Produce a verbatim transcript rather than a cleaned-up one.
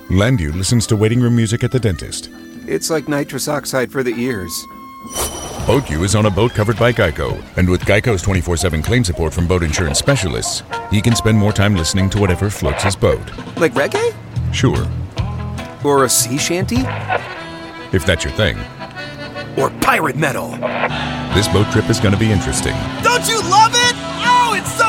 Landu listens to waiting room music at the dentist. It's like nitrous oxide for the ears. BoatU is on a boat covered by Geico, and with Geico's twenty-four seven claim support from boat insurance specialists, he can spend more time listening to whatever floats his boat. Like reggae? Sure. Or a sea shanty? If that's your thing. Or pirate metal? This boat trip is going to be interesting. Don't you love it? Oh, it's so